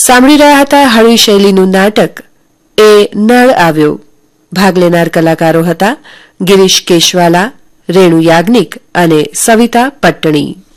સાંભળી રહ્યા હતા હળવી શૈલીનું નાટક એ નળ આવ્યો. ભાગ લેનાર કલાકારો હતા ગિરીશ કેશવાલા, રેણુ યાજ્ઞિક અને સવિતા પટ્ટણી.